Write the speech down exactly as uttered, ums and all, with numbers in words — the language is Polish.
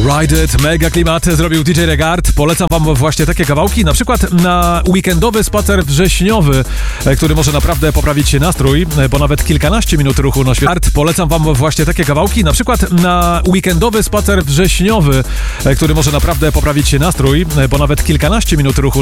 Ride It, mega klimat zrobił D J Regard. Polecam wam właśnie takie kawałki, na przykład na weekendowy spacer wrześniowy, który może naprawdę poprawić nastrój, bo nawet kilkanaście minut ruchu na świat. Polecam wam właśnie takie kawałki, na przykład na weekendowy spacer wrześniowy, który może naprawdę poprawić nastrój, bo nawet kilkanaście minut ruchu